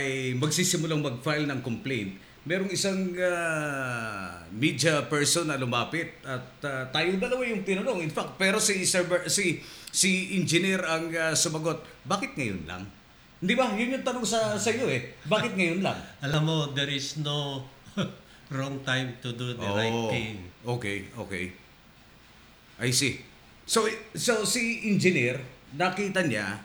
ay magsisimulang mag-file ng complaint, merong isang media person na lumapit at tayong dalawa yung tinanong. In fact, pero si engineer ang sumagot, bakit ngayon lang? Di ba? Yun yung tanong sa iyo eh. Bakit ngayon lang? Alam mo, there is no wrong time to do the right thing. Okay. I see. So si engineer, nakita niya,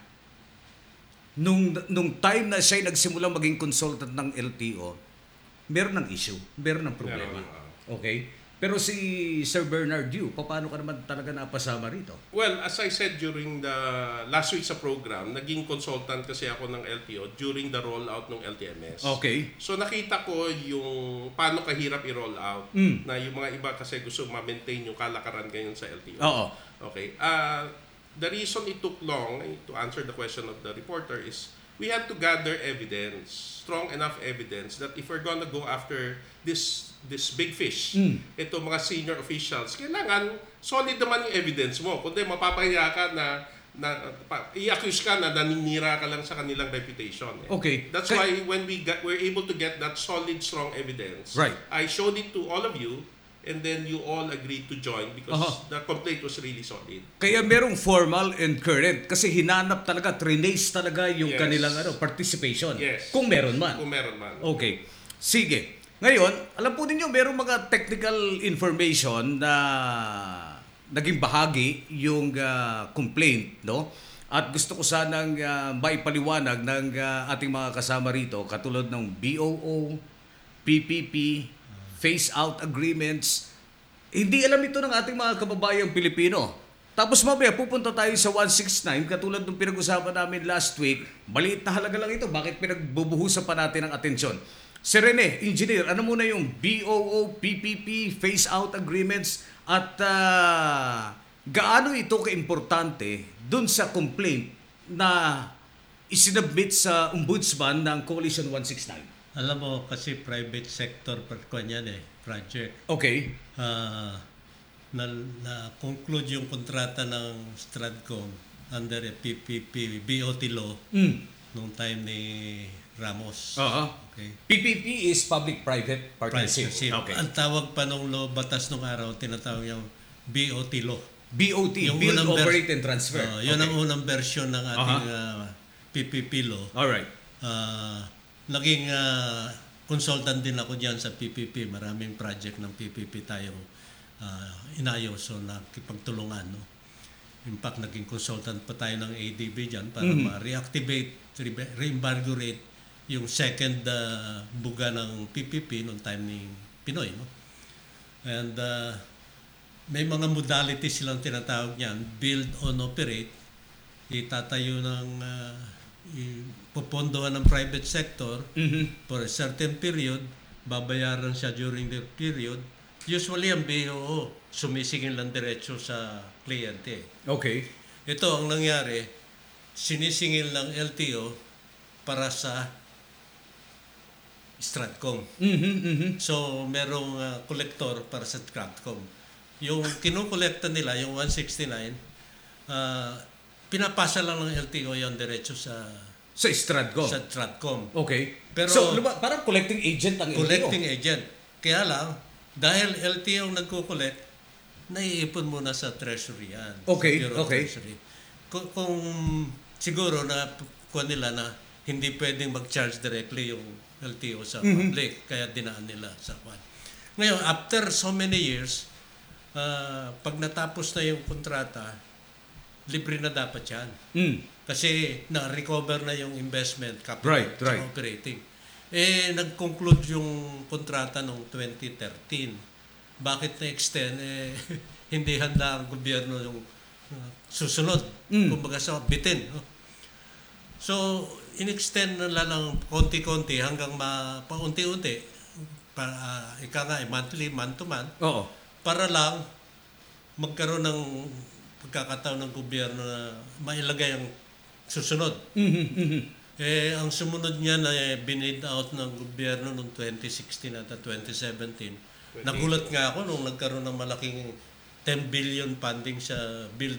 nung time na siya nagsimula maging consultant ng LTO, meron ng issue, meron ng problema. Okay? Pero si Sir Bernard Yu, paano ka naman talaga napasama rito? Well, as I said during the last week sa program, naging consultant kasi ako ng LTO during the rollout ng LTMS. Okay. So nakita ko yung paano kahirap i-roll out, na yung mga iba kasi gusto ma-maintain yung kalakaran ngayon sa LTO. Oo. Okay. The reason it took long to answer the question of the reporter is we had to gather evidence, strong enough evidence that if we're gonna go after this big fish, ito mga senior officials, kailangan solid naman yung evidence mo. Kundi mapapahiya ka na i-accuse ka na naninira ka lang sa kanilang reputation. Okay. That's why when we're able to get that solid, strong evidence, right, I showed it to all of you, and then you all agreed to join because the complaint was really solid. Kaya merong formal and current kasi hinanap talaga, trinace talaga yung kanilang participation. Yes. Kung meron man. Kung meron man. Okay. Sige. Ngayon, alam po ninyo, merong mga technical information na naging bahagi yung complaint, no? At gusto ko sanang maipaliwanag ng ating mga kasama rito, katulad ng BOO, PPP, phase-out agreements. Hindi alam ito ng ating mga kababayang Pilipino. Tapos mamaya pupunta tayo sa 169, katulad ng pinag-usapan namin last week. Maliit na halaga lang ito. Bakit pinagbubuhusan pa natin ng atensyon? Si Rene, engineer, ano muna yung BOO, PPP, phase-out agreements at gaano ito kaimportante dun sa complaint na isinabit sa ombudsman ng Coalition 169? Alam mo, kasi private sector yan project. Okay. Na-conclude yung kontrata ng Stratcom under a PPP, BOT law nung time ni Ramos. Okay. PPP is Public-Private Partnership. Okay. Ang tawag pa nung law, batas nung araw, tinatawag yung BOT law. BOT, yung Build, Operate, and Transfer. Yun ang unang version ng ating PPP law. Alright. Naging consultant din ako diyan sa PPP. Maraming project ng PPP tayong inayos o nakipagtulungan. No? In fact, naging consultant pa tayo ng ADB diyan para ma-reactivate, re-invigorate yung second buga ng PPP noong time ni Pinoy. No? And may mga modalities silang tinatawag niyan. Build, on, operate. Itatayo ng pupondohan ng private sector for a certain period, babayaran siya during the period. Usually ang BOO sumisingil lang diretso sa kliyente. Okay. Ito ang nangyari, sinisingil ng LTO para sa Stratcom. So merong collector para sa Stratcom. Yung kinukolekta nila, yung 169, pinapasa lang ng LTO yung diretso sa Stratcom. Sa Stratcom. Okay. Pero so, parang collecting agent ang LTO. Collecting agent. Kaya lang, dahil LTO ang nagko-collect, naiipon muna sa Treasury yan. Okay, Sa Bureau of okay. Treasury. Kung siguro na kuha nila na hindi pwedeng mag-charge directly yung LTO sa public, kaya dinaan nila sa kwan. Ngayon, after so many years, pag natapos na yung kontrata, libre na dapat yan. Kasi na-recover na yung investment capital right. operating. Nag-conclude yung kontrata noong 2013. Bakit na-extend? Hindi handa ang gobyerno yung susunod. Kumbaga sa bitin. No? So, in-extend na lang konti-konti hanggang paunti-unti. Ika nga, monthly, month-to-month. Oo. Para lang magkaroon ng pagkakataon ng gobyerno na mailagay ang susunod. Ang sumunod niya na binid out ng gobyerno noong 2016 at 2017. Nagulat nga ako nung nagkaroon ng malaking 10 billion funding sa Build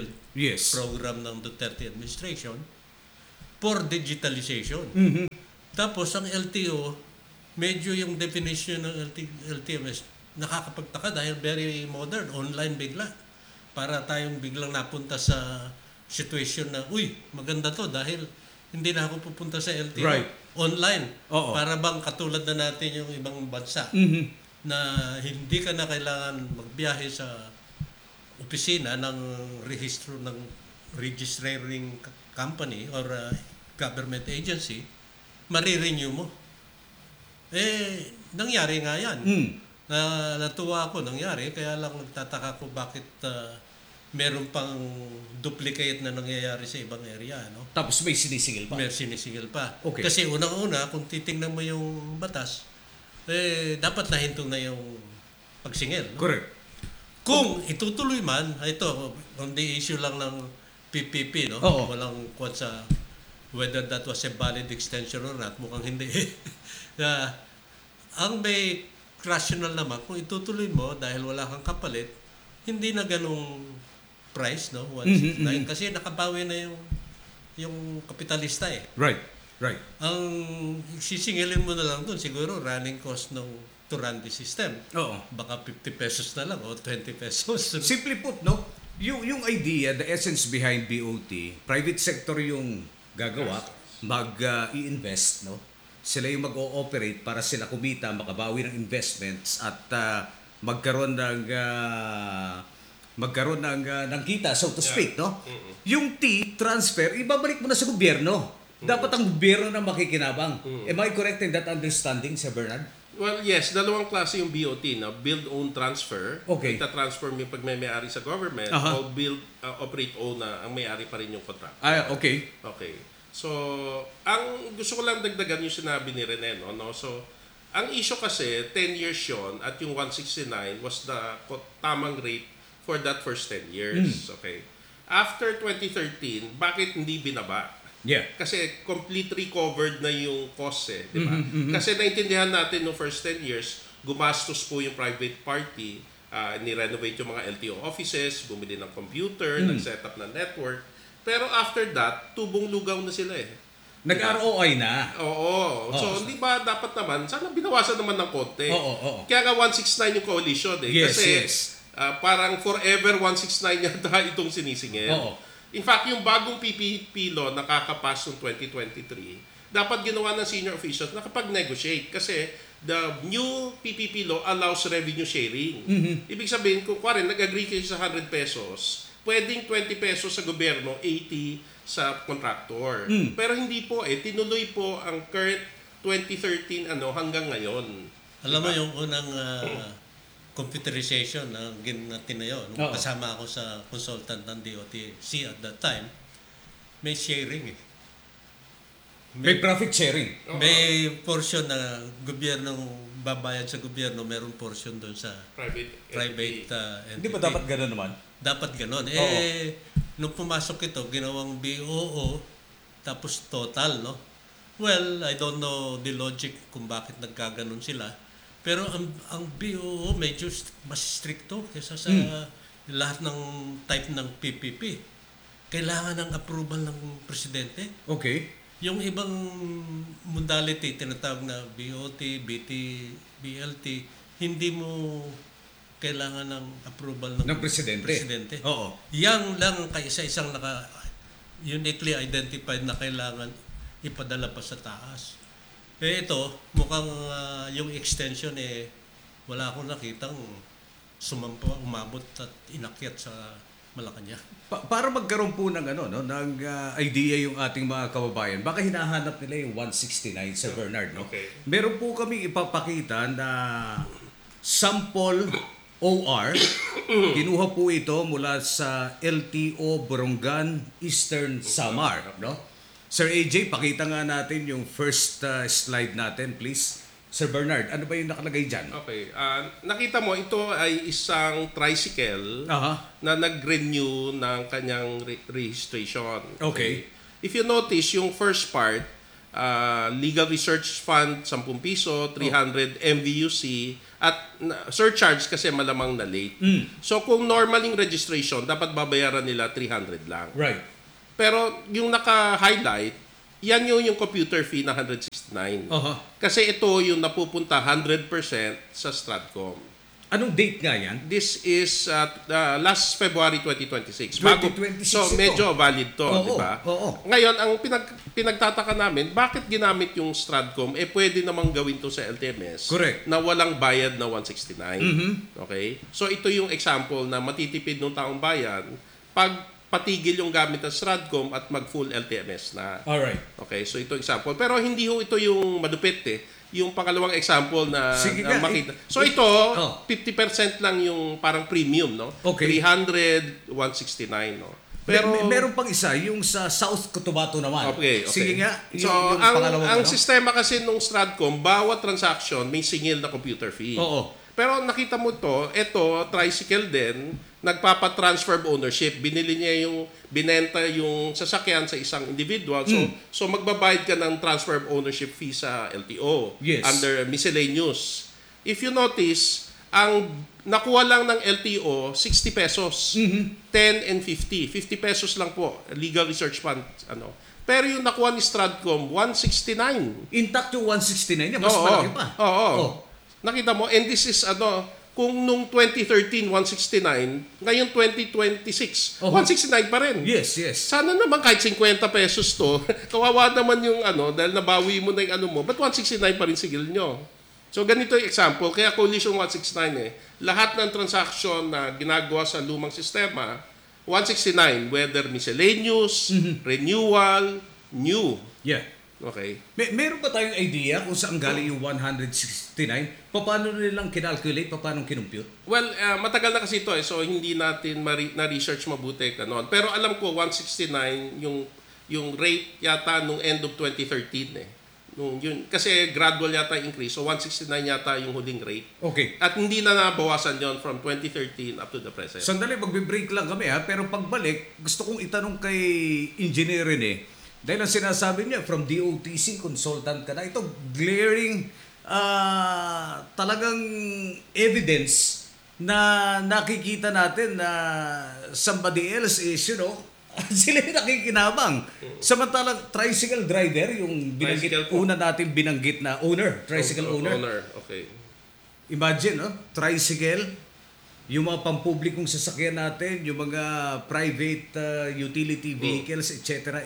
Yes. program ng Duterte administration for digitalization. Tapos ang LTO, medyo yung definition ng LTMS, nakakapagtaka dahil very modern, online bigla. Para tayong biglang napunta sa situation na, uy, maganda to dahil hindi na ako pupunta sa LTO. Right. Online. Oo. Para bang katulad na natin yung ibang bansa na hindi ka na kailangan magbiyahe sa opisina ng rehistro ng registering company or government agency, marirenew mo. Nangyari nga yan. Natuwa ako, nangyari. Kaya lang nagtataka ko bakit meron pang duplicate na nangyayari sa ibang area. No? Tapos may sinisingil pa. May sinisingil pa. Okay. Kasi unang-una, kung titingnan mo yung batas, dapat nahinto na yung pagsingil. No? Correct. Kung itutuloy man, ito, on the issue lang ng PPP, no? Oo. Walang quote sa whether that was a valid extension or not, mukhang hindi. Ang may rational naman, kung itutuloy mo dahil wala kang kapalit, hindi na ganong price, no? 169, kasi nakabawi na yung kapitalista eh. Right. Ang sisingilin mo na lang doon, siguro running cost ng to run the system. Oo. Baka 50 pesos na lang o 20 pesos. Simply put, no? Yung idea, the essence behind BOT, private sector yung gagawa, mag-i-invest, no? Sila yung mag-ooperate para sila kumita, makabawi ng investments at magkaroon ng kita, so to speak, no? Yung transfer, ibabalik mo na sa gobyerno. Dapat ang gobyerno na makikinabang. Am I correct in that understanding, Sir Bernard? Well, yes, dalawang klase yung BOT, no? Build, own, transfer. Okay. Ita-transfer mo yung pag may-ari sa government, o build, operate, own na ang may-ari pa rin yung contract. Okay. Okay. So, ang gusto ko lang dagdagan yung sinabi ni Rene, no? So, ang issue kasi, 10 years yun, at yung 169 was the tamang rate for that first 10 years. Okay. After 2013, bakit hindi binaba? Yeah. Kasi complete recovered na yung cost di ba? Kasi naintindihan natin no first 10 years, gumastos po yung private party, ni-renovate yung mga LTO offices, bumili ng computer, nag-set up ng network. Pero after that, tubong lugaw na sila Nag-ROI na. Oo. So, hindi ba dapat naman, sana binawasan naman ng konti. Oo. Kaya nga 169 yung coalition Yes, Kasi yes. Parang forever 169 yata itong sinisingil. Oo. In fact, yung bagong PPP law nakakapass noong 2023, dapat ginawa ng senior officials nakapag-negotiate kasi the new PPP law allows revenue sharing. Ibig sabihin, kung nag-agree kayo sa 100 pesos, pwedeng 20 pesos sa gobyerno, 80 sa contractor. Pero hindi po tinuloy po ang current 2013 hanggang ngayon. Alam mo yung unang computerization na tinayo. Nung kasama ako sa consultant ng DOTC at that time, may sharing May profit sharing. May portion na gobyernong babayad sa gobyerno, meron portion doon sa private entity. Hindi ba dapat gano'n naman? Dapat gano'n. Nung pumasok ito, ginawang BOO, tapos total, no? Well, I don't know the logic kung bakit nagkaganon sila. Pero ang BOO medyo mas stricto kaysa sa lahat ng type ng PPP. Kailangan ng approval ng presidente. Okay. Yung ibang modality, tinatawag na BOT, BT, BLT, hindi mo kailangan ng approval ng presidente. Oo. Yang lang kaisa-isang uniquely identified na kailangan ipadala pa sa taas. Ito, mukhang yung extension wala akong nakitang umabot at inakyat sa Malacanang. Para magkaroon po ng ng idea yung ating mga kababayan, baka hinahanap nila yung 169 sa Bernard, no? Okay. Meron po kami ipapakita na sample OR. Kinuha po ito mula sa LTO Borongan, Eastern Samar, no? Sir AJ, pakita nga natin yung first slide natin, please. Sir Bernard, ano ba yung nakalagay dyan? Okay. Nakita mo, ito ay isang tricycle na nag-renew ng kanyang registration. Okay. If you notice, yung first part, Legal Research Fund, 10 piso, 300 MVUC, at surcharge kasi malamang na late. So kung normaling registration, dapat babayaran nila 300 lang. Right. Pero yung naka-highlight, yan yung computer fee na 169. Aha. Kasi ito yung napupunta 100% sa Stratcom. Anong date nga yan? This is last February 2026. 2026 so ito. medyo valid to, Oo, di ba? oo. Ngayon, ang pinagtataka namin, bakit ginamit yung Stratcom? Pwede namang gawin to sa LTMS. Correct. Na walang bayad na 169. Mm-hmm. Okay? So ito yung example na matitipid ng taong bayan pag patigil yung gamit ng Stratcom at mag-full LTMS na. Alright. Okay, so ito example. Pero hindi ho ito yung madupit Yung pangalawang example na, Sige na nga, makita. So ito, 50% lang yung parang premium, no? Okay. 300, 169, no? Pero meron pang isa, yung sa South Cotabato naman. Okay. Sige nga, So, yung ang pangalawang sistema kasi nung Stratcom, bawat transaction may singil na computer fee. Oo. Pero nakita mo ito tricycle din, nagpapa-transfer of ownership. Binenta yung sasakyan sa isang individual. So magbabayad ka ng transfer of ownership fee sa LTO. Yes. Under miscellaneous. If you notice, ang nakuha lang ng LTO, 60 pesos. 10 and 50. 50 pesos lang po. Legal research fund. Pero yung nakuha ni Stratcom, 169. Intact yung 169 niya, mas malaki pa. Oo. Oh. Nakita mo, and this is kung nung 2013, 169, ngayon 2026, 169 pa rin. Yes. Sana naman kahit 50 pesos to, kawawa naman yung dahil nabawi mo na yung mo, but 169 pa rin sigil nyo. So ganito yung example, kaya coalition 169 lahat ng transaction na ginagawa sa lumang sistema, 169, whether miscellaneous, renewal, new. Yeah. Okay. Meron ba tayong idea kung saan galing yung 169? Paano nilang kinalculate? Paano kinumpute? Well, matagal na kasi ito so hindi natin na-research mabuti kanon. Pero alam ko 169 yung rate yata nung end of 2013 kasi gradual yata increase. So 169 yata yung huling rate. Okay. At hindi na nabawasan yon from 2013 up to the present. Sandali, magbe-break lang kami pero pagbalik, gusto kong itanong kay Engineer Rene. Dahil ang sinasabi niya, from DOTC, consultant ka na, ito glaring talagang evidence na nakikita natin na somebody else is, sila yung nakikinabang. Samantalang tricycle driver, yung una natin binanggit na owner, tricycle owner. Okay. Imagine, tricycle, yung mga pampublikong sasakyan natin, yung mga private utility vehicles, etc.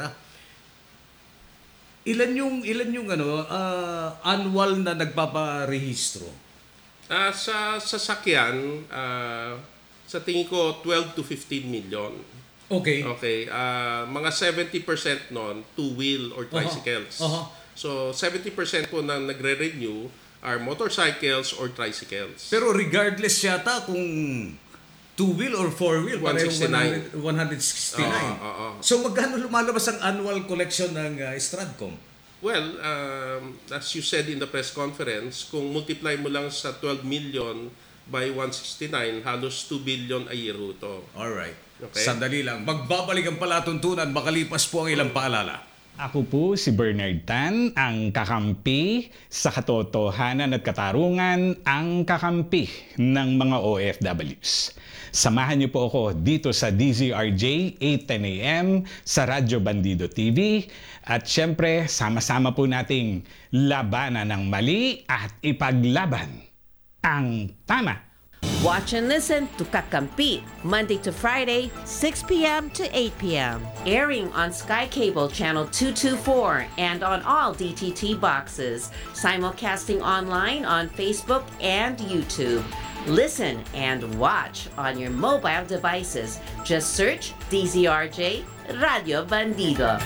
Ilan yung annual na nagpaparehistro? Sa sasakyan, sa tingin ko 12 to 15 million. Okay. Okay. Mga 70% nun, two-wheel or tricycles. So 70% po na nagre-renew are motorcycles or tricycles. Pero regardless yata kung two-wheel or four-wheel, 169. 169. So magkano lumalabas ang annual collection ng Stratcom? Well, as you said in the press conference, kung multiply mo lang sa 12 million by 169, halos 2 billion a year to. Alright. Okay. Sandali lang. Magbabalik ang palatuntunan, makalipas po ang ilang paalala. Ako po si Bernard Tan, ang kakampi sa katotohanan at katarungan, ang kakampi ng mga OFWs. Samahan niyo po ako dito sa DZRJ 8:10 a.m. sa Radyo Bandido TV at syempre sama-sama po nating labanan ng mali at ipaglaban ang tama. Watch and listen to Kakampi, Monday to Friday, 6 p.m. to 8 p.m. Airing on Sky Cable Channel 224 and on all DTT boxes. Simulcasting online on Facebook and YouTube. Listen and watch on your mobile devices. Just search DZRJ Radio Bandido.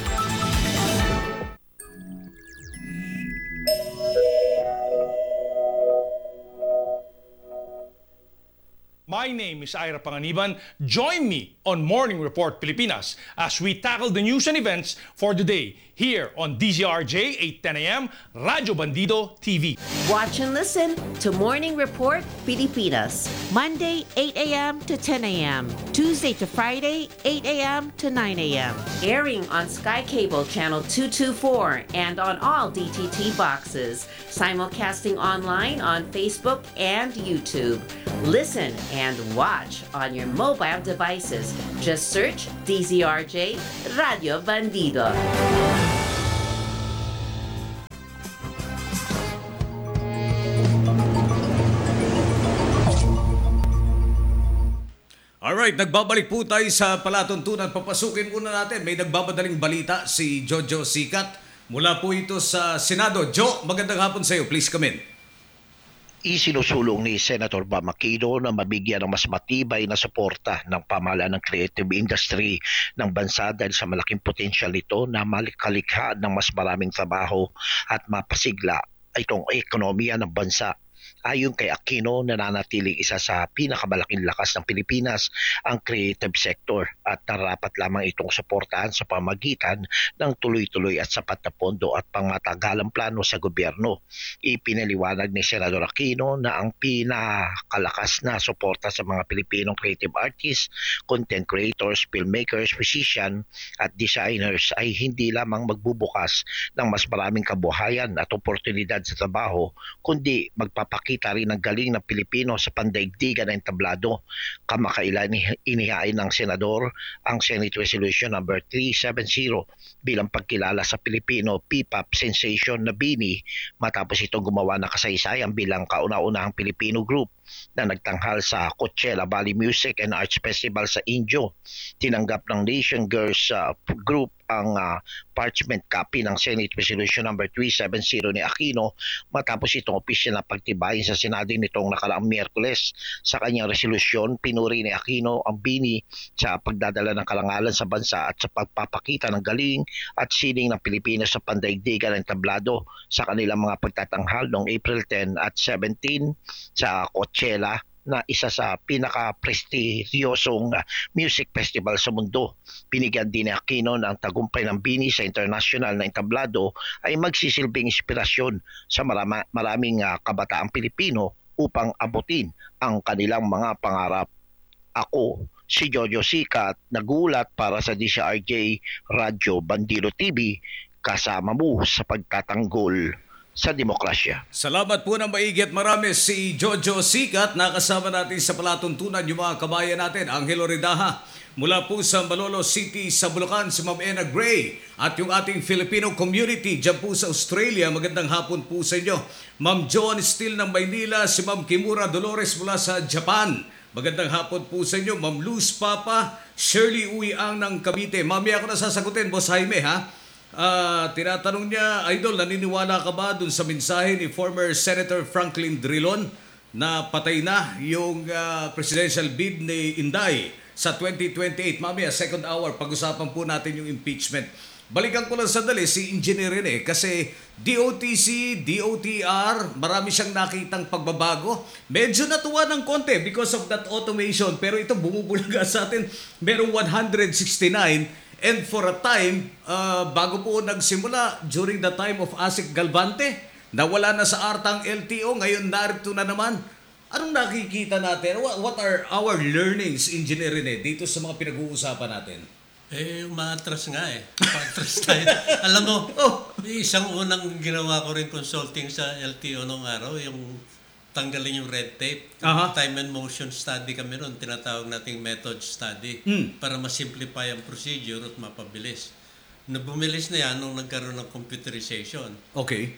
My name is Ira Panganiban. Join me on Morning Report Pilipinas as we tackle the news and events for the day here on DZRJ 8:10 a.m. Radyo Bandido TV. Watch and listen to Morning Report Pilipinas, Monday 8 a.m. to 10 a.m., Tuesday to Friday 8 a.m. to 9 a.m. Airing on Sky Cable Channel 224 and on all DTT boxes. Simulcasting online on Facebook and YouTube. Listen and watch on your mobile devices. Just search DZRJ Radio Bandido. Alright, nagbabalik po tayo sa palatuntunan. Papasukin muna natin. May nagbabadaling balita si Jojo Sicat. Mula po ito sa Senado. Jo, magandang hapon sa iyo. Please come in. Isinusulong ni Senator Bam Aquino na mabigyan ng mas matibay na suporta ng pamahalaan ng creative industry ng bansa dahil sa malaking potensyal nito na malikalikha ng mas maraming trabaho at mapasigla itong ekonomiya ng bansa. Ayon kay Aquino, nananatiling isa sa pinakamalaking lakas ng Pilipinas ang creative sector at narapat lamang itong suportahan sa pamagitan ng tuloy-tuloy at sapat na pondo at pangmatagalang plano sa gobyerno. Ipinaliwanag ni Senador Aquino na ang pinakalakas na suporta sa mga Pilipinong creative artists, content creators, filmmakers, musician at designers ay hindi lamang magbubukas ng mas maraming kabuhayan at oportunidad sa trabaho, kundi magpapakita rin ng galing ng Pilipino sa pandaigdigan na entablado. Kamakailan inihain ng Senador ang Senate Resolution number 370 bilang pagkilala sa Pilipino P-pop sensation na BINI matapos itong gumawa ng kasaysayan bilang kauna-unahang Filipino group na nagtanghal sa Coachella Valley Music and Arts Festival sa Indio. Tinanggap ng Nation Girls Group ang parchment copy ng Senate Resolution number 370 ni Aquino matapos itong opisyal na pagtibayin sa Senado nitong nakaraang Miyerkules. Sa kanyang resolusyon, pinuri ni Aquino ang BINI sa pagdadala ng karangalan sa bansa at sa pagpapakita ng galing at sining ng Pilipinas sa pandaigdigan ng tablado sa kanilang mga pagtatanghal noong April 10 at 17 sa Coachella na isa sa pinaka-prestigyosong music festival sa mundo. Binigyan din ni Aquino ng tagumpay ng BINI sa international na entablado ay magsisilbing inspirasyon sa maraming kabataang Pilipino upang abutin ang kanilang mga pangarap. Ako, si Jojo Sicat, nagulat para sa DCRJ Radyo Bandilo TV, kasama mo sa pagtatanggol sa demokrasya. Salamat po ng maigi at marami si Jojo Sicat. Nakasama natin sa palatuntunan yung mga kabayan natin. Angelo Ridaha mula po sa Malolo City sa Bulacan, si Ma'am Ena Gray at yung ating Filipino community dyan po sa Australia. Magandang hapon po sa inyo. Ma'am Joan Steele ng Maynila, si Ma'am Kimura Dolores mula sa Japan. Magandang hapon po sa inyo. Ma'am Luz Papa, Shirley Uiang ng Cavite. Mamaya ako na sasagutin, Boss Jaime, ha? Tinatanong niya, Idol, naniniwala ka ba dun sa mensahe ni former Senator Franklin Drilon na patay na yung presidential bid ni Inday sa 2028? Mamaya, second hour, pag-usapan po natin yung impeachment. Balikan ko lang sandali si Engineer Rene kasi DOTC, DOTR, marami siyang nakitang pagbabago. Medyo natuwa ng konti because of that automation, pero ito bumubulaga sa atin. Merong 169. And for a time, bago po nagsimula, during the time of Asik Galvante, nawala na sa artang LTO, ngayon narito na naman. Anong nakikita natin? What are our learnings, Engineer Rene, dito sa mga pinag-uusapan natin? Umaatras nga Umaatras tayo. Alam mo, isang unang ginawa ko rin consulting sa LTO nung araw, yung tanggalin yung red tape. Time and motion study kami ron, tinatawag nating method study para masimplify ang procedure at mapabilis. Nabumilis na yan nung nagkaroon ng computerization. Okay.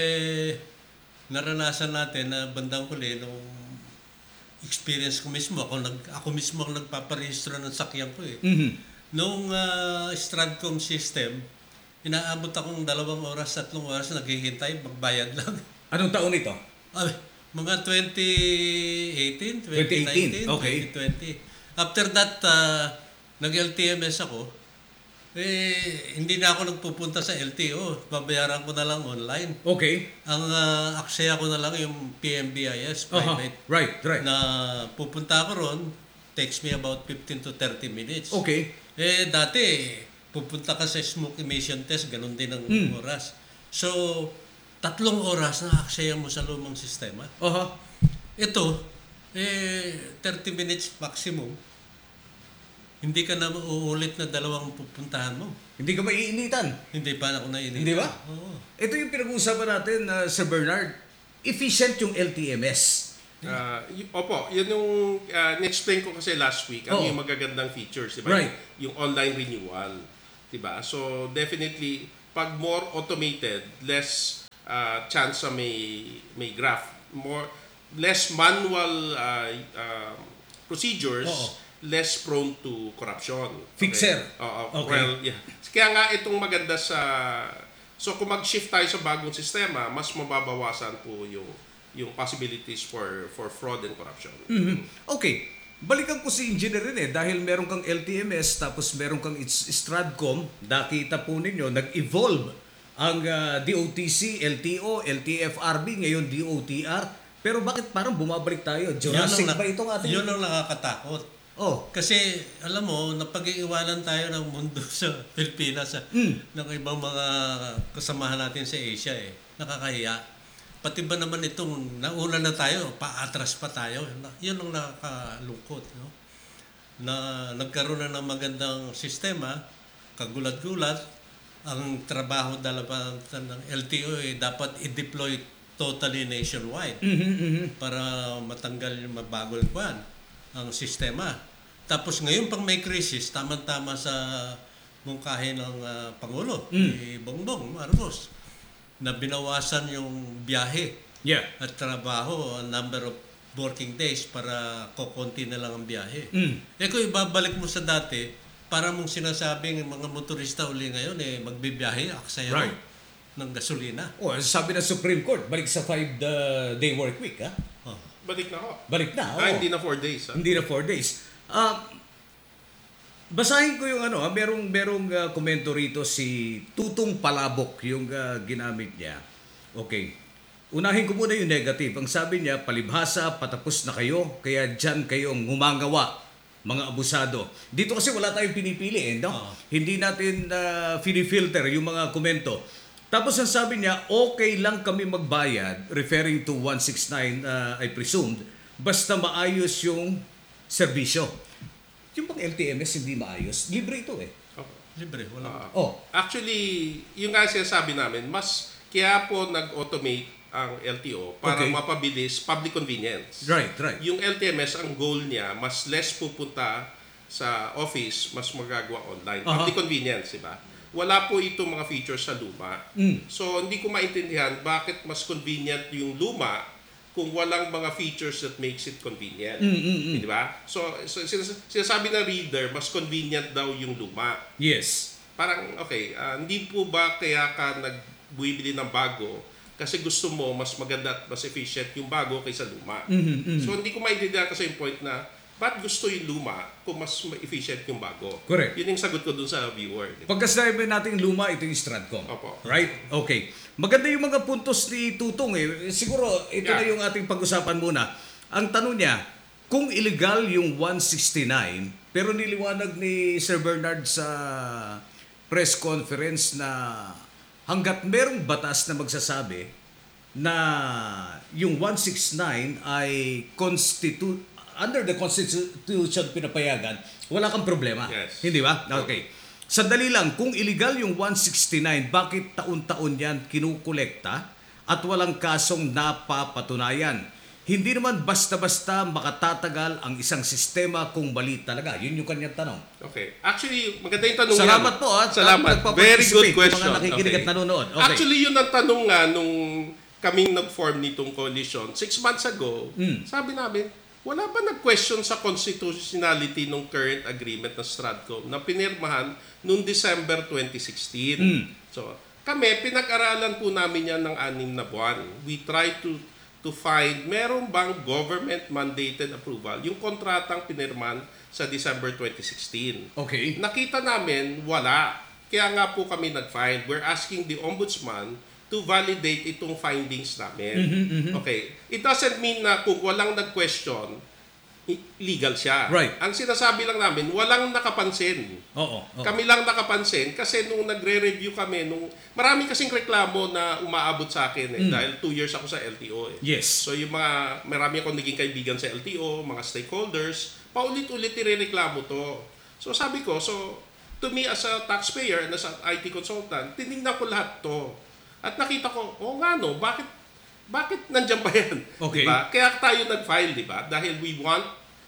Naranasan natin na bandang huli nung experience ko mismo, ako mismo ang nagpaparehistro ng sakyan ko Nung Stratcom system, inaabot akong 2 oras, 3 oras, naghihintay, magbayad lang. Anong taon ito? Mga 2018, 2019, okay. 2020. After that, nag-LTMS ako. Hindi na ako nagpupunta sa LTO. Babayaran ko na lang online. Okay. Ang aksaya ko na lang yung PMBIS, private. Right. Na pupunta ako ron, takes me about 15 to 30 minutes. Okay. Dati, pupunta ka sa smoke emission test, ganun din ang oras. So, 3 oras na aksaya mo sa lumang sistema. Ito, 30 minutes maximum. Hindi ka na uulit na 2 pupuntahan mo. Hindi ka maiinitan. Hindi pa ako naiinitan. Hindi ba? Oo. Ito yung pinag-uusapan natin, Sir Bernard. Efficient yung LTMS. Opo, yun yung na-explain ko kasi last week. Ano yung magagandang features, diba? Right. Yung online renewal. Diba? So, definitely, pag more automated, less chance sa may graph, less manual procedures, less prone to corruption. Fixer. Oo. Okay. Well, yeah. Kaya nga itong maganda sa... So kung mag-shift tayo sa bagong sistema, mas mababawasan po yung possibilities for fraud and corruption. Okay. Balikan ko si Engineer rin dahil meron kang LTMS tapos meron kang Stradcom. Nakita po ninyo, nag-evolve ang DOTC, LTO, LTFRB, ngayon DOTR. Pero bakit parang bumabalik tayo? Jurassic ba itong ating... Yun ang nakakatakot. Oh. Kasi, alam mo, napag-iiwanan tayo ng mundo sa Pilipinas, ng ibang mga kasamahan natin sa Asia Nakakahiya. Pati ba naman itong nauna na tayo, paatras pa tayo. Yun ang nakakalungkot. No? Na nagkaroon na ng magandang sistema, kagulat-gulat, ang trabaho dalawa ng LTO dapat i-deploy totally nationwide para matanggal yung mabago ang sistema. Tapos ngayon pang may crisis, tama-tama sa mungkahi ng Pangulo, ni Bongbong Marcos, na binawasan yung biyahe at trabaho, number of working days para kokonti na lang ang biyahe. Kung ibabalik mo sa dati, para mong sinasabing mga motorista uli ngayon magbibiyahe, aksaya ng gasolina. Oh, sabi ng Supreme Court, balik sa 5-day work week, ha? Balik na ho. Balik na, Hindi na 4 days. Hindi na 4 days. Basahin ko yung merong komento rito si Tutong Palabok, yung ginamit niya. Okay. Unahin ko muna yung negative. Ang sabi niya, palibhasa, patapos na kayo, kaya dyan kayong ngumagawa, mga abusado. Dito kasi wala tayong pinipili, no? Hindi natin filter yung mga komento. Tapos ang sabi niya, okay lang kami magbayad, referring to 169, I presumed, basta maayos yung serbisyo. Yung pang LTMS hindi maayos, libre ito Libre, wala. Actually, yung nga sinasabi namin, mas kaya po nag-automate ang LTO para mapabilis public convenience. Right. Yung LTMS, ang goal niya, mas less pupunta sa office, mas magagawa online. Public convenience, diba? Wala po itong mga features sa luma. So, hindi ko maintindihan bakit mas convenient yung luma kung walang mga features that makes it convenient. Di ba? So sinasabi ng reader, mas convenient daw yung luma. Yes. Parang, hindi po ba kaya ka nagbibili ng bago kasi gusto mo mas maganda at mas efficient yung bago kaysa luma? So, hindi ko maintindihan kasi yung point na ba't gusto yung luma kung mas efficient yung bago? Correct. Yun yung sagot ko dun sa viewer. Pagkasabi natin luma, ito yung Stradcom. Opo. Right? Okay. Maganda yung mga puntos ni Tutong Siguro, ito na yung ating pag-usapan muna. Ang tanong niya, kung illegal yung 169, pero niliwanag ni Sir Bernard sa press conference na hanggat merong batas na magsasabi na yung 169 ay under the Constitution pinapayagan, wala kang problema. Yes. Hindi ba? Okay. Sandali lang, kung illegal yung 169, bakit taon-taon yan kinukolekta at walang kasong napapatunayan? Hindi naman basta-basta makatatagal ang isang sistema kung mali talaga. Yun yung kanyang tanong. Okay. Actually, maganda yung tanong Salamat yan. po. Salamat. Very good question. Mga nakikinig at nanonood. Okay. Actually, yun ang tanong nga nung kaming nag-form nitong coalition 6 months ago. Sabi namin, wala ba nag-question sa constitutionality ng current agreement ng Stradcom na pinirmahan noong December 2016? So, kami, pinag-aralan po namin yan ng 6 na buwan. We try to find, meron bang government-mandated approval yung kontratang pinirman sa December 2016. Okay. Nakita namin, wala. Kaya nga po kami nag-find. We're asking the Ombudsman to validate itong findings namin. Okay. It doesn't mean na kung walang nag-question, legal siya. Right. Ang sinasabi lang namin, walang nakapansin. Oo. Kami lang nakapansin kasi nung nagre-review kami, marami kasing reklamo na umaabot sa akin dahil 2 years ako sa LTO. Yes. So yung marami akong naging kaibigan sa LTO, mga stakeholders, paulit-ulit nirereklamo to. So sabi ko, to me as a taxpayer and as an IT consultant, tinignan ko lahat to. At nakita ko, bakit nandiyan pa yan? Okay. Diba? Kaya tayo nag-file, diba? Dahil we want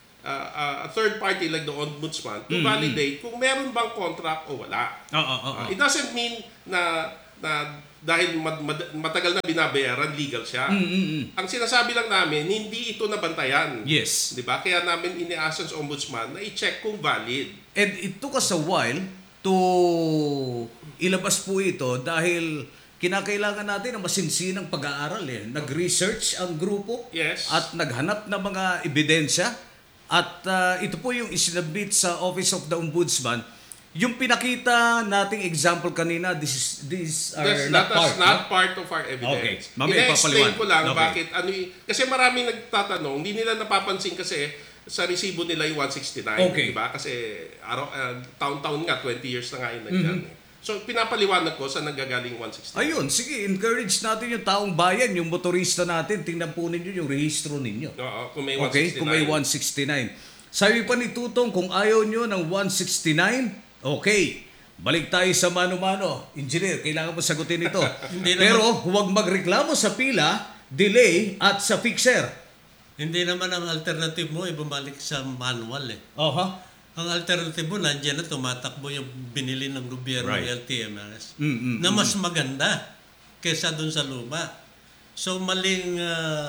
a third party like the Ombudsman to validate kung meron bang contract o wala. It doesn't mean na dahil matagal na binabayaran, legal siya. Ang sinasabi lang namin, hindi ito nabantayan. Yes. Di ba? Kaya namin iniasa sa ombudsman na i-check kung valid. And it took us a while to ilabas po ito dahil kinakailangan natin ng masinsinang pag-aaral. Nag-research ang grupo Yes. at naghanap ng mga ebidensya at ito po yung isinabit sa Office of the Ombudsman. Yung pinakita nating example kanina, these are That's not part of our Okay. evidence. Mamaya Ina-explain ipapaliwanag. ko lang Okay. bakit kasi maraming nagtatanong, hindi nila napapansin kasi sa resibo nila yung 169, Okay. di ba? Kasi taon-taon nga, 20 years na nga yun nandyan. So pinapaliwanag ko sa nanggagaling 169. Ayun, sige, encourage natin yung taong bayan, yung motorista natin, tingnan po ninyo yung rehistro ninyo. Oo, kung may 169. Okay, kung may 169. Sabi pa ni Tutong, kung ayaw nyo ng 169, okay, balik tayo sa mano-mano. Engineer, kailangan mo sagutin ito. Pero huwag magreklamo sa pila, delay, at sa fixer. Hindi naman ang alternative mo, bumalik sa manual eh. Aha. Ang alternative mo, nandiyan na tumatakbo yung binili ng gobyerno Right. ng LTMS na mas maganda kesa dun sa luma. So maling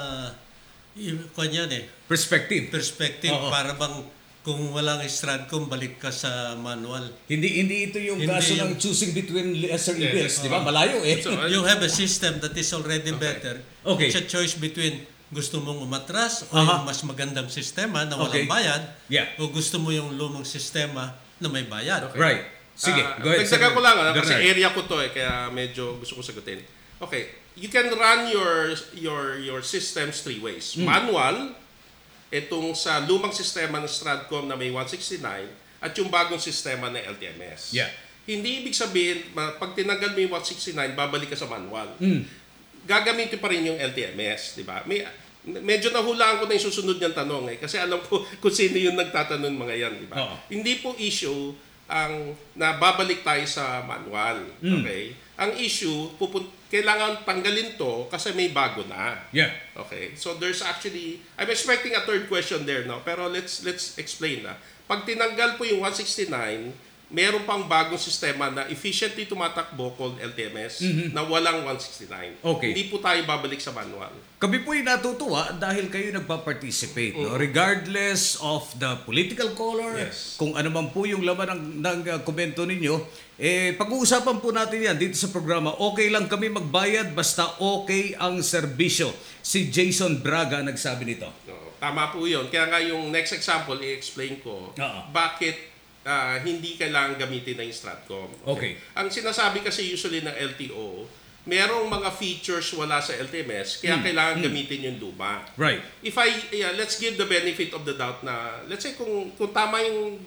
Perspective. perspective Oo. para bang kung walang Stratcom, balik ka sa manual. Hindi ito yung Hindi kaso yung- ng choosing between lesser Yes. evils, di ba? Malayo eh. So, You have a system that is already better. Okay. It's a choice between gusto mong umatras o Aha. yung mas magandang sistema na Okay. walang bayad Yeah. o gusto mo yung lumang sistema na may bayad. Right. Sige, go ahead. Dagdagan ko lang, kasi Bernard. area ko to kaya medyo gusto ko sagutin. Okay, you can run your systems three ways. Manual, itong sa lumang sistema ng Stratcom na may 169 at yung bagong sistema ng LTMS. Yeah. Hindi ibig sabihin, pag tinanggal mo yung 169, babalik ka sa manual. Gagamitin pa rin yung LTMS, di ba? Medyo nahulaan ko na yung susunod niyang tanong kasi alam ko kung sino yung nagtatanong mga yan, di ba? Oo. Hindi po issue ang nababalik tayo sa manual, okay? Ang issue, kailangan tanggalin to kasi may bago na. Yeah. Okay. So there's actually, I'm expecting a third question there now, pero let's explain na. Pag tinanggal po yung 169, meron pang bagong sistema na efficiently tumatakbo called LTMS na walang 169. Okay. Hindi po tayo babalik sa manual. Kami po'y natutuwa dahil kayo nagpa-participate. No? Regardless of the political color, Yes. kung ano man po yung laman ng komento ninyo, pag-uusapan po natin yan dito sa programa. Okay lang kami magbayad basta okay ang serbisyo. Si Jason Braga nagsabi nito. No, tama po yun. Kaya nga yung next example, i-explain ko Oo. bakit hindi kailangan gamitin na yung Stratcom. Okay. Ang sinasabi kasi usually ng LTO, merong mga features wala sa LTMS, kaya kailangan gamitin yung luma. Right. If let's give the benefit of the doubt na, let's say kung tama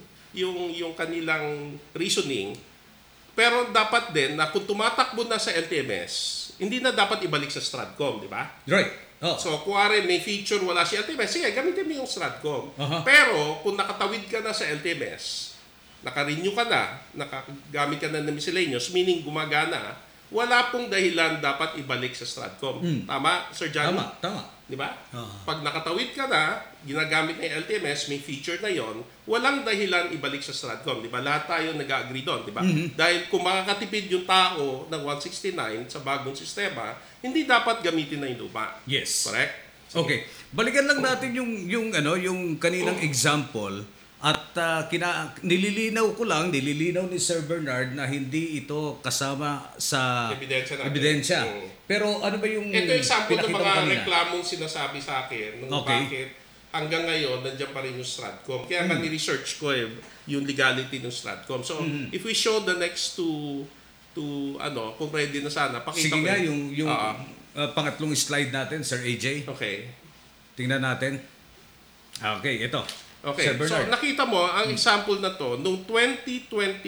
yung kanilang reasoning, pero dapat din na kung tumatakbo na sa LTMS, hindi na dapat ibalik sa Stratcom, di ba? Right. Oh. So, kuwari may feature wala si LTMS, sige, gamitin mo yung Stratcom. Aha. Pero, kung nakatawid ka na sa LTMS, naka-renew ka na, nakagamit ka na ng miscellaneous, meaning gumagana, wala pong dahilan dapat ibalik sa Stratcom. Tama, Sir Johnny? Tama. Di ba? Pag nakatawid ka na, ginagamit ng LTMS, may feature na yon, walang dahilan ibalik sa Stratcom. Di ba? Lahat tayo nag-agree doon. Di ba? Dahil kung makakatipid yung tao ng 169 sa bagong sistema, hindi dapat gamitin na yung luma. Yes. Correct? Okay. Balikan lang natin yung kaninang example at nililinaw ni Sir Bernard na hindi ito kasama sa Ebidensya natin. ebidensya. Pero ano ba yung Ito example ng pinakita mo mga kanina? reklamong sinasabi sa akin nung Okay. bakit hanggang ngayon nandiyan pa rin yung Stratcom. Kaya nga ni-research ko yung legality ng Stratcom. So, if we show the next to kung ready na sana, pakita Sige ko nga yun. yung pangatlong slide natin, Sir AJ. Okay. Tingnan natin. Okay, ito. Okay, Sir so Bernard. nakita mo, ang example na to, noong 2024,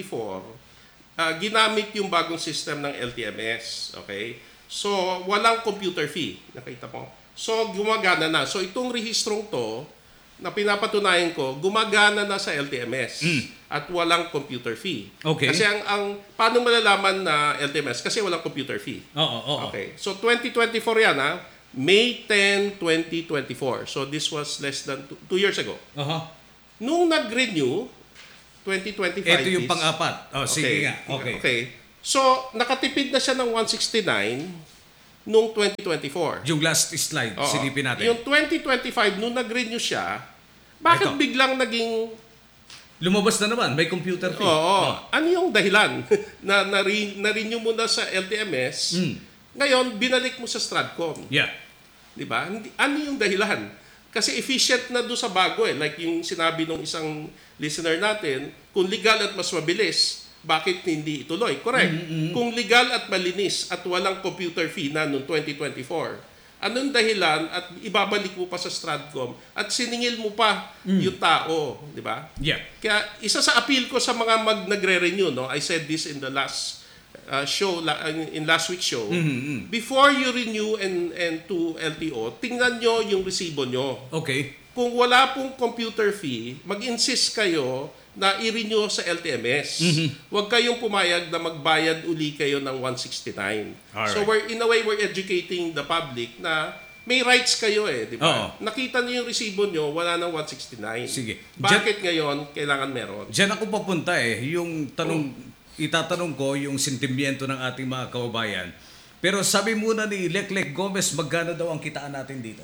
ginamit yung bagong system ng LTMS. Okay? So, walang computer fee. Nakita mo? So, gumagana na. So, itong rehistrong to, na pinapatunayan ko, gumagana na sa LTMS at walang computer fee. Okay. Kasi ang paano malalaman na LTMS? Kasi walang computer fee. Oo. Okay. So 2024 yan May 10, 2024. So this was less than 2 years ago. Aha. Nung nag-renew, 2025 Ito yung is- pang-apat. Oh, sige nga. Okay. Okay. So, nakatipid na siya ng 169 noong 2024. Yung last slide, Oo. silipin natin. Yung 2025, nung nag-renew siya, bakit Ito. biglang naging... Lumabas na naman, may computer fee. Oo. Ano yung dahilan? Na-renew mo na sa LTMS, ngayon, binalik mo sa Stratcom. Yeah. Di ba? Ano yung dahilan? Kasi efficient na doon sa bago eh. Like yung sinabi ng isang listener natin, kung legal at mas mabilis, bakit hindi ituloy? Correct. Kung legal at malinis at walang computer fee na noong 2024, anong dahilan at ibabalik mo pa sa Stratcom at siningil mo pa yung tao, di ba? Yeah. Kaya isa sa appeal ko sa mga nagre-renew, no, I said this in the last show, in last week's show, before you renew and to LTO, tingnan nyo yung resibo nyo. Okay. Kung wala pong computer fee, mag-insist kayo na i-renew sa LTMS. Huwag kayong pumayag na magbayad uli kayo ng 169. Alright. So in a way, we're educating the public na may rights kayo eh, di ba? Oo. Nakita niyo yung resibo nyo, wala ng 169. Sige. Bakit ngayon kailangan meron? Diyan ako papunta yung tanong, itatanong ko yung sentimiento ng ating mga kababayan. Pero sabi muna ni Leclec Gomez, magkano daw ang kitaan natin dito?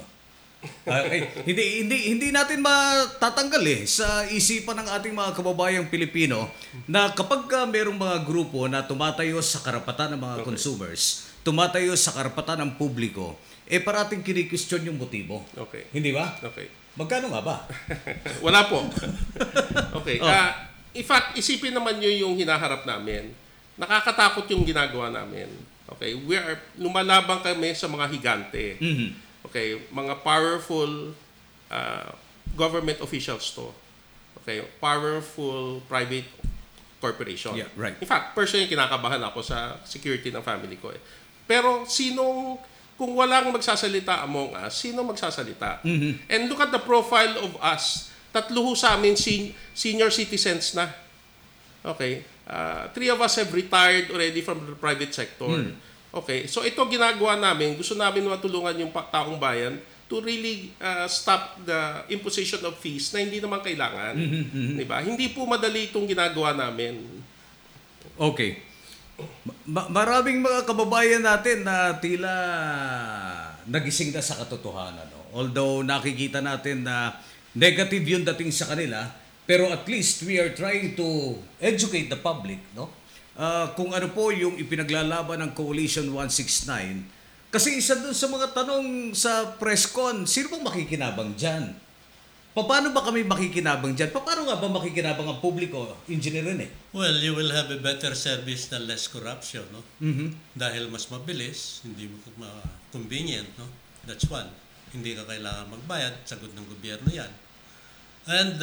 Hindi natin matatanggal sa isipan ng ating mga kababayang Pilipino na kapag merong mga grupo na tumatayo sa karapatan ng mga consumers, tumatayo sa karapatan ng publiko, parating kini-question yung motibo. Okay. Hindi ba? Okay. Magkano nga ba? Wala po. Okay. In fact, isipin naman nyo yung hinaharap namin. Nakakatakot yung ginagawa namin. Okay. Lumalaban kami sa mga higante. Okay. Mga powerful government officials to. Okay. Powerful private corporation. Yeah, right. In fact, personally, kinakabahan ako sa security ng family ko. Pero kung walang magsasalita among us, sino magsasalita? And look at the profile of us. Tatlo ho sa amin senior citizens na. Okay. 3 of us have retired already from the private sector. Okay. So ito ginagawa namin. Gusto namin matulungan yung taong bayan to really stop the imposition of fees na hindi naman kailangan. Diba? Hindi po madali itong ginagawa namin. Okay. Maraming mga kababayan natin na tila nagising na sa katotohanan. No? Although nakikita natin na negative yung dating sa kanila, pero at least we are trying to educate the public. No? Kung ano po yung ipinaglalaban ng Coalition 169. Kasi isa dun sa mga tanong sa press con, sino bang makikinabang dyan? Paano ba kami makikinabang dyan? Paano nga ba makikinabang ang publiko? Engineer rin eh. Well, you will have a better service na less corruption, no? Dahil mas mabilis, hindi mo convenient, no? That's one. Hindi ka kailangan magbayad, sagot ng gobyerno yan. And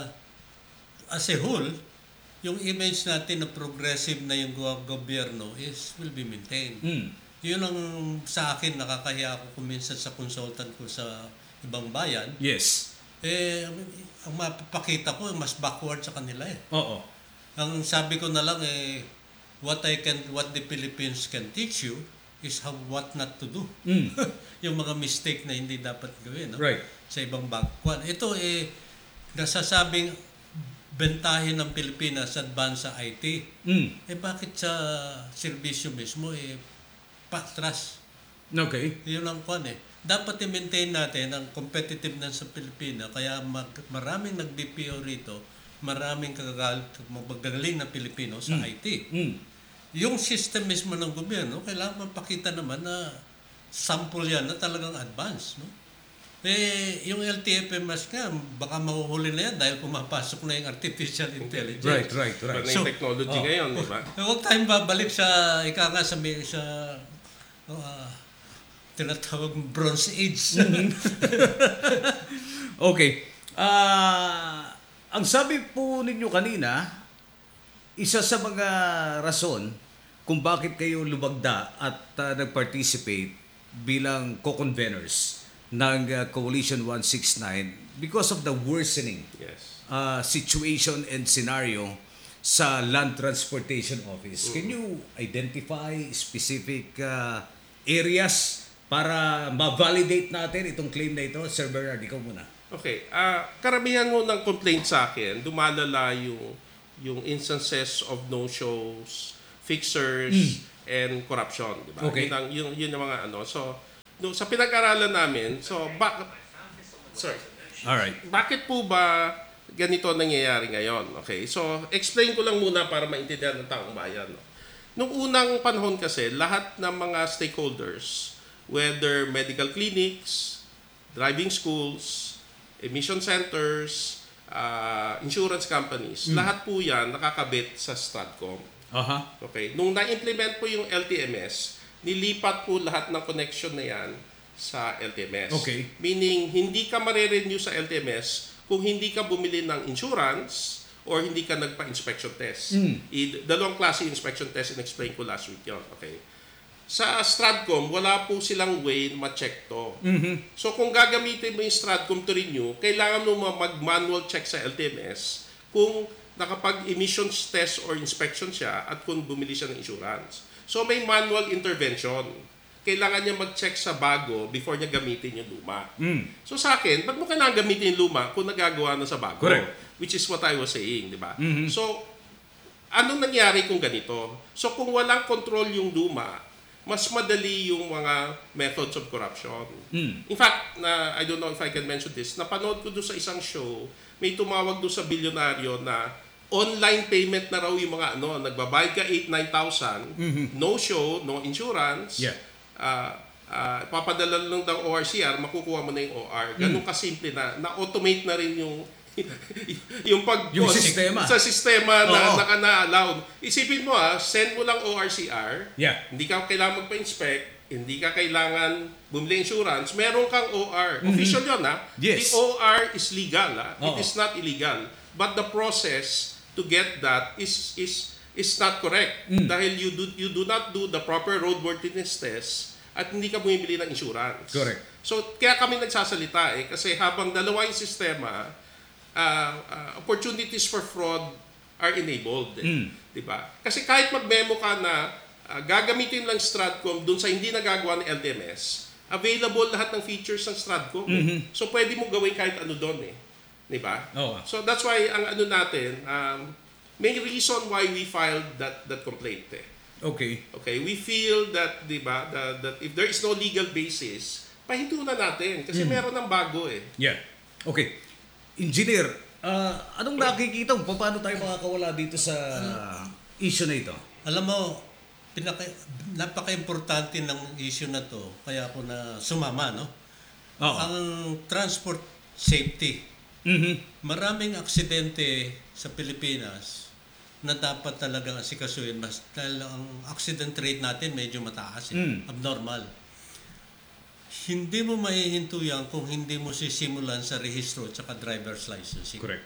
as a whole, yung image natin na progressive na yung gobyerno will be maintained. Yun ang sa akin, nakakahiya ako kuminsan sa consultant ko sa ibang bayan. Yes. Ang mapapakita ko, mas backward sa kanila eh. Oo. Ang sabi ko na lang what the Philippines can teach you is what not to do. Yung mga mistake na hindi dapat gawin, no? Right. Sa ibang bangkuan. Ito nasasabing bentahin ng Pilipinas advance sa IT. Bakit sa serbisyo mismo patras? Okay. Yun ang kwan Dapat i-maintain natin ang competitiveness sa Pilipinas. Kaya maraming nag-BPO rito, maraming magagaling na Pilipino sa IT. Yung system mismo ng gobyerno, kailangan mapakita naman na sample yan na talagang advance. No? Yung LTFMS nga, baka mahuhuli na yan dahil pumapasok na yung artificial intelligence. Right. So, technology ngayon, di ba? Huwag tayong babalik sa tinatawag Bronze Age. Okay. Ang sabi po ninyo kanina, isa sa mga rason kung bakit kayo lumagda at nag-participate bilang co-conveners ng Coalition 169 because of the worsening situation and scenario sa Land Transportation Office. Can you identify specific areas para ma-validate natin itong claim na ito? Sir Bernard, ikaw muna. Okay. Karamihan mo ng complaint sa akin, dumalala yung instances of no-shows fixers, and corruption, di ba? Okay. Yun yung mga ano. So, sa pinag-aralan namin, sir, Alright. bakit po ba ganito nangyayari ngayon? Okay, so explain ko lang muna para maintindihan ng taong bayan. No? Nung unang panahon kasi, lahat ng mga stakeholders, whether medical clinics, driving schools, emission centers, insurance companies, lahat po yan nakakabit sa Stratcom. Aha. Okay, nung na-implement po yung LTMS, nilipat po lahat ng connection na yan sa LTMS. Okay. Meaning, hindi ka mare-renew sa LTMS kung hindi ka bumili ng insurance or hindi ka nagpa-inspection test. Dalawang klase inspection test, in-explain ko last week yun. Okay. Sa Stratcom, wala po silang way na ma-check to. So, kung gagamitin mo yung Stratcom to renew, kailangan mo mag-manual check sa LTMS kung nakapag-emissions test or inspection siya at kung bumili siya ng insurance. So, may manual intervention. Kailangan niya mag-check sa bago before niya gamitin yung luma. So sa akin, ba't mo kailangan gamitin yung luma kung nagagawa na sa bago? Correct. Which is what I was saying, di ba? So, anong nangyari kung ganito? So kung walang control yung luma, mas madali yung mga methods of corruption. In fact, I don't know if I can mention this, napanood ko doon sa isang show, may tumawag doon sa bilyonaryo na online payment na raw yung mga nagbabayad ka 8,000, 9,000, no show, no insurance, papadala lang ng ORCR, makukuha mo na yung OR. Ganun kasimple na-automate na rin yung yung sistema. Sa sistema na naka-allow. Isipin mo send mo lang ORCR, hindi ka kailangan magpa-inspect, hindi ka kailangan bumili insurance, meron kang OR. Official yun Yes. The OR is legal. It is not illegal. But the process to get that is not correct. Dahil you do not do the proper roadworthiness test at hindi ka bumibili ng insurance. Correct. So, kaya kami nagsasalita kasi habang dalawa yung sistema, opportunities for fraud are enabled. Diba? Kasi kahit mag-memo ka na gagamitin lang Stratcom dun sa hindi nagagawa ng LTMS, available lahat ng features ng Stratcom. So, pwede mo gawin kahit ano doon Diba? So, that's why ang natin, may reason why we filed that complaint. Okay, we feel that, diba, that if there is no legal basis, pahintunan natin kasi meron ng bago Okay. Engineer, anong nakikita mo? Paano tayo makakawala dito sa issue na ito? Alam mo, napaka-importante ng issue na to, kaya ako na sumama, no? Ang transport safety. Maraming aksidente sa Pilipinas na dapat talagang asikasuhin dahil ang accident rate natin medyo mataas, abnormal. Hindi mo mahihinto yan kung hindi mo sisimulan sa rehistro at saka driver's licensing. Correct.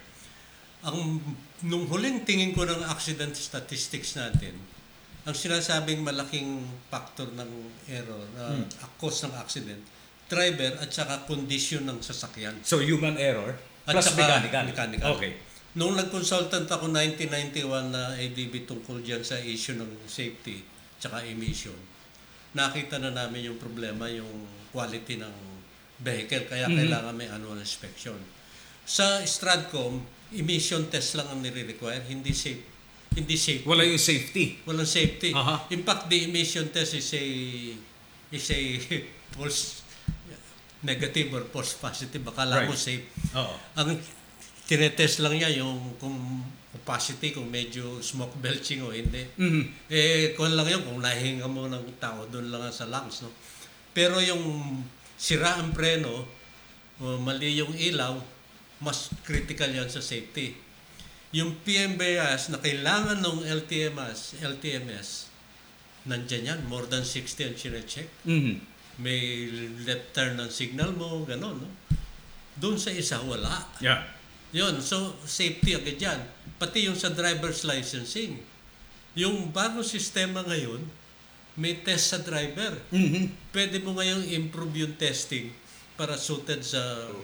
Nung huling tingin ko ng accident statistics natin, ang sinasabing malaking factor ng error, cause ng accident, driver at saka condition ng sasakyan. So, human error At plus saka mechanical. Okay. Nung nag-consultant ako 1991 na ADB tungkol dyan sa issue ng safety tsaka emission, nakita na namin yung problema, yung quality ng vehicle, kaya kailangan may annual inspection. Sa Stratcom, emission test lang ang nire-require, hindi safety. Wala yung safety. Walang safety. Aha. In fact, the emission test is a false negative or false positive. Akala mo safe. Ang tinetest lang niya yung kung opacity, kung medyo smoke belching o hindi. Kung lang yun, kung nahinga mo ng tao, doon lang sa lungs. No? Pero yung sira ang preno, mali yung ilaw, mas critical yan sa safety. Yung PMBS na kailangan ng LTMS, nandyan yan, more than 60 ang sinecheck. May left turn ng signal mo, gano'n, no? Doon sa isa, wala. Yun, so safety agad yan. Pati yung sa driver's licensing. Yung bagong sistema ngayon, may test sa driver. Pwede mo ngayong improve yung testing para suited sa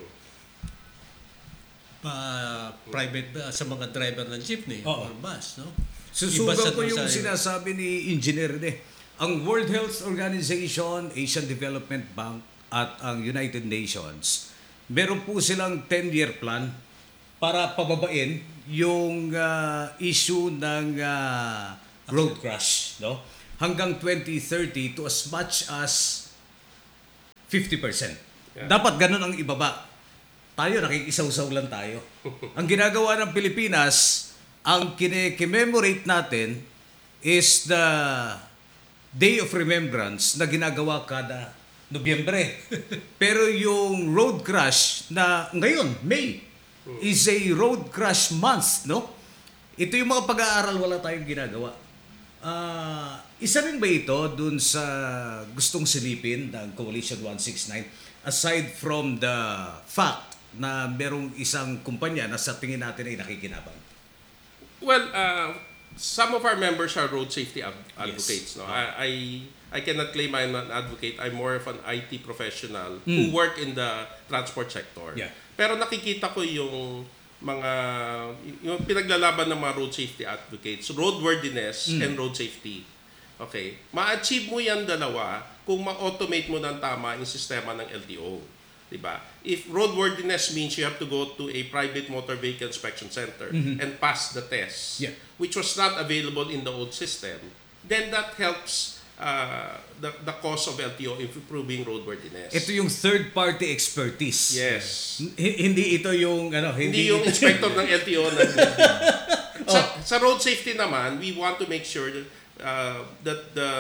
private, sa mga driver ng jeepney or bus, no? Susugan ko yung sinasabi ni Engineer Ang World Health Organization, Asian Development Bank at ang United Nations, meron po silang 10-year plan para pababain yung issue ng road crash, no? Hanggang 2030 to as much as 50%. Yeah. Dapat ganun ang ibaba. Tayo, nakikisaw-saw lang tayo. Ang ginagawa ng Pilipinas, ang kine-commemorate natin is the Day of Remembrance na ginagawa kada Nobyembre. Pero yung road crash na ngayon, May, is a road crash month, no? Ito yung mga pag-aaral, wala tayong ginagawa. Isa rin ba ito dun sa gustong silipin ng Coalition 169 aside from the fact na merong isang kumpanya na sa tingin natin ay nakikinabang? Well, some of our members are road safety advocates. No, I cannot claim I'm an advocate. I'm more of an IT professional who work in the transport sector. Yeah. Pero nakikita ko yung pinaglalaban ng mga road safety advocates, roadworthiness and road safety. Okay, ma-achieve mo yan dalawa kung ma-automate mo ng tama yung sistema ng LTO. Diba? If roadworthiness means you have to go to a private motor vehicle inspection center and pass the test, which was not available in the old system, then that helps the cause of LTO in improving roadworthiness. Ito yung third-party expertise. Yes. Hindi ito yung Hindi yung inspector ng LTO na sa road safety naman, we want to make sure that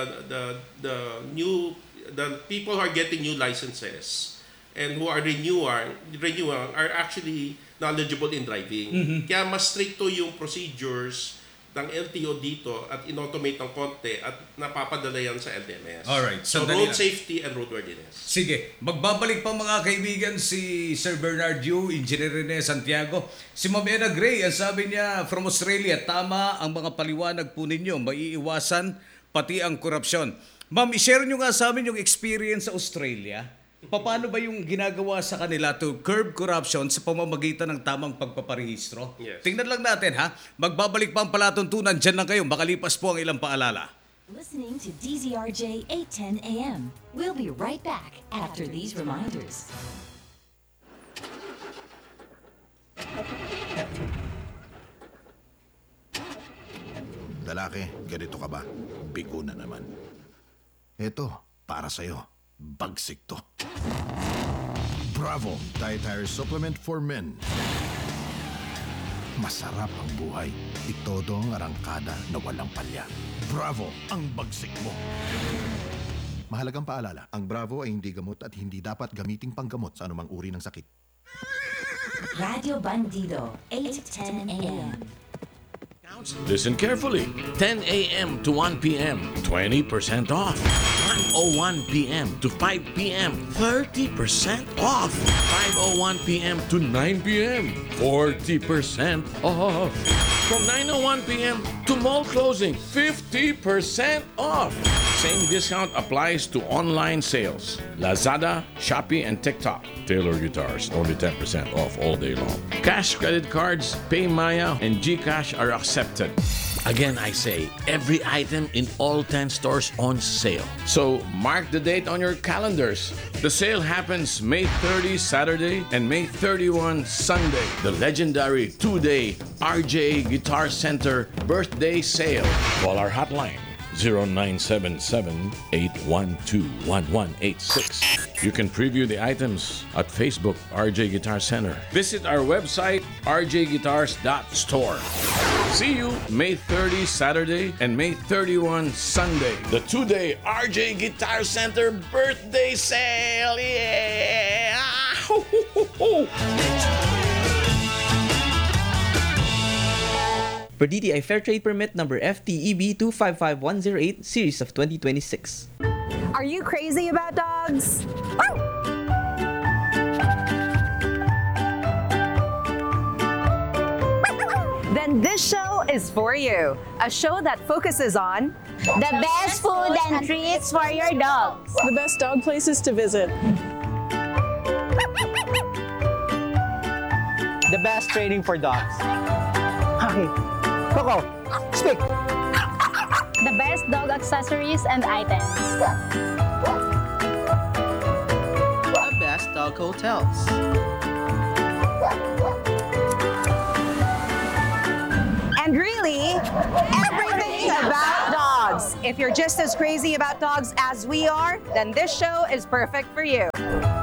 the people who are getting new licenses and who are renewing are actually knowledgeable in driving. Kaya mas stricto yung procedures ng LTO dito at in-automate ng konti at napapadala yan sa LTMS. Alright. So road safety and roadworthiness. Sige, magbabalik pa mga kaibigan si Sir Bernard Yu, Engineer Rene Santiago. Si Ma'am Ena Gray, ang sabi niya from Australia, tama ang mga paliwanag po ninyo, maiiwasan pati ang korupsyon. Ma'am, i-share nyo nga sa amin yung experience sa Australia. Paano ba yung ginagawa sa kanila to curb corruption sa pamamagitan ng tamang pagpaparehistro? Yes. Tingnan lang natin ha. Magbabalik pa ang palatuntunan. Diyan lang kayo. Makalipas po ang ilang paalala. Listening to DZRJ 810 AM. We'll be right back after these reminders. Lalaki, ganito ka ba? Bigo na naman. Eto, para sa'yo. Bagsik to. Bravo! Dietary Supplement for Men. Masarap ang buhay. Itodo ang arangkada na walang palya. Bravo! Ang bagsik mo. Mahalagang paalala, ang Bravo ay hindi gamot at hindi dapat gamiting panggamot sa anumang uri ng sakit. Radio Bandido, 810 AM. Listen carefully. 10 a.m. to 1 p.m., 20% off. 1:01 p.m. to 5 p.m., 30% off. 5:01 p.m. to 9 p.m., 40% off. From 9:01 p.m. to mall closing, 50% off. Same discount applies to online sales. Lazada, Shopee, and TikTok. Taylor Guitars, only 10% off all day long. Cash credit cards, PayMaya, and GCash are accepted. Again, I say, every item in all 10 stores on sale. So, mark the date on your calendars. The sale happens May 30 Saturday and May 31 Sunday. The legendary 2-day RJ Guitar Center birthday sale. Call our hotline. 0977-812-1186. You can preview the items at Facebook RJ Guitar Center. Visit our website rjguitars.store. See you May 30 Saturday and May 31 Sunday. The 2-day RJ Guitar Center birthday sale. Yeah! Ho, ho, ho, ho. Per DTI Fair Trade Permit number FTEB 255108 series of 2026. Are you crazy about dogs? Then this show is for you. A show that focuses on the best food and treats for your dogs, the best dog places to visit, the best training for dogs. Okay. Coco, speak. The best dog accessories and items. The best dog hotels. And really, everything about dogs. If you're just as crazy about dogs as we are, then this show is perfect for you.